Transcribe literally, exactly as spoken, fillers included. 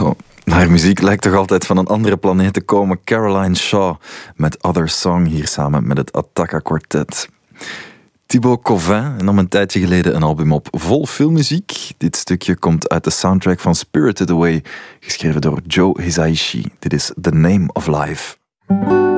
Goh, haar muziek lijkt toch altijd van een andere planeet te komen. Caroline Shaw met Other Song, hier samen met het Attacca Quartet. Thibaut Cauvin nam een tijdje geleden een album op vol filmmuziek. Dit stukje komt uit de soundtrack van Spirited Away, geschreven door Joe Hisaishi. Dit is The Name of Life.